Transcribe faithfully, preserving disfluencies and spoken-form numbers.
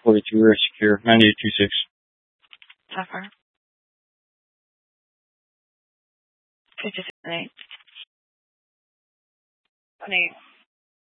forty-two are secure. ninety-eight two six. Suffer. fifty-six and eight. An eight.